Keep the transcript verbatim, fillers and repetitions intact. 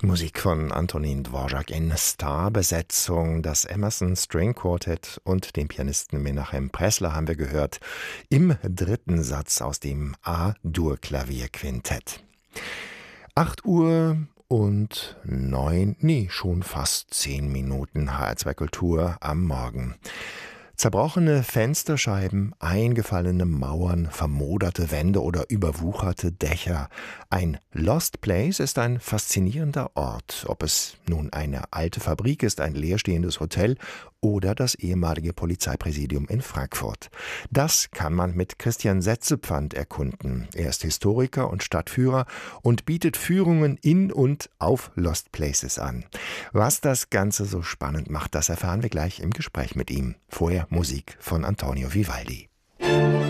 Musik von Antonin Dvorak in Starbesetzung. Das Emerson String Quartet und den Pianisten Menachem Pressler haben wir gehört im dritten Satz aus dem A-Dur-Klavierquintett. acht Uhr und neun, nee, schon fast zehn Minuten H R zwei Kultur am Morgen. Zerbrochene Fensterscheiben, eingefallene Mauern, vermoderte Wände oder überwucherte Dächer. Ein Lost Place ist ein faszinierender Ort, ob es nun eine alte Fabrik ist, ein leerstehendes Hotel oder das ehemalige Polizeipräsidium in Frankfurt. Das kann man mit Christian Setzepfand erkunden. Er ist Historiker und Stadtführer und bietet Führungen in und auf Lost Places an. Was das Ganze so spannend macht, das erfahren wir gleich im Gespräch mit ihm. Vorher Musik von Antonio Vivaldi.